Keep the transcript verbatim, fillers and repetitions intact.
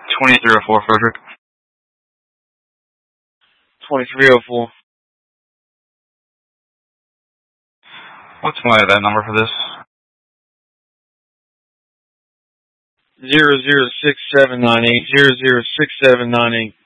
twenty-three oh four, Frederick. twenty-three oh four. What's my that number for this? Zero zero six seven nine eight zero zero six seven nine eight.